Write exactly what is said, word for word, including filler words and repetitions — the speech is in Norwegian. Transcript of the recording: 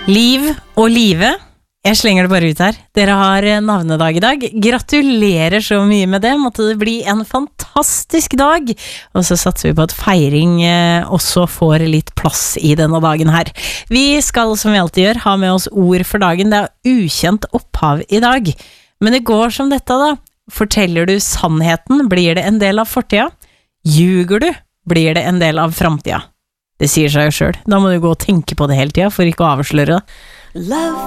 Liv og Live, jeg slenger det bare ut her. Dere har navnedag i dag. Gratulerer så mye med det. Måtte det bli en fantastisk dag. Og så satser vi på at feiring også får litt plass i denne dagen her. Vi skal, som vi alltid gjør, ha med oss ord for dagen. Det er ukjent opphav i dag. Men det går som dette da. Forteller du sannheten, blir det en del av fortida. Ljuger du, blir det en del av framtida. Det sier seg jo selv. Da må du gå og tenke på det hele tiden for ikke å avsløre det. Love.